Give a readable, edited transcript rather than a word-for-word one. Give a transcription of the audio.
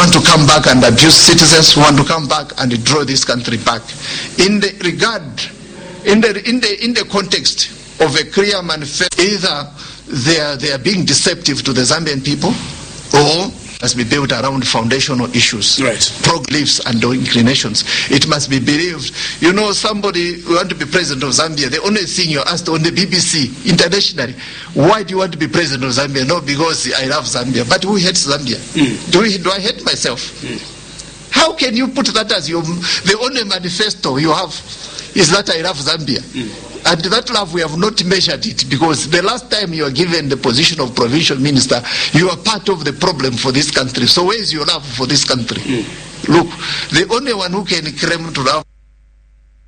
want to come back and abuse citizens, who want to come back and draw this country back. In the context of a clear manifesto, either they are being deceptive to the Zambian people, or must be built around foundational issues, right, beliefs and inclinations. It must be believed. You know, somebody who want to be president of Zambia, the only thing you're asked on the BBC internationally, why do you want to be president of Zambia? No, because I love Zambia. But who hates Zambia? Do I hate myself? How can you put that as the only manifesto you have is that I love Zambia? And that love, we have not measured it, because the last time you were given the position of provincial minister, you are part of the problem for this country. So where is your love for this country? Look, the only one who can claim to love